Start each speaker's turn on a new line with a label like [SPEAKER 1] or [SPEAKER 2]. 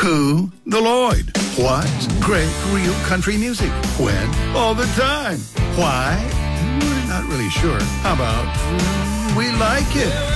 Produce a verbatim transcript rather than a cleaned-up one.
[SPEAKER 1] Who? The Lloyd. What? Great real country music. When? All the time. Why? We're not really sure. How about we like it?